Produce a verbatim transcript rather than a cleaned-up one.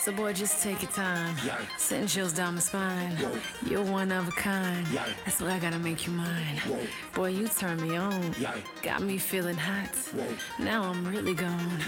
So boy, just take your time. Yeah. Sending chills down my spine. Whoa. You're one of a kind. Yeah. That's why I gotta make you mine. Whoa. Boy, you turn me on. Yeah. Got me feeling hot. Whoa. Now I'm really gone.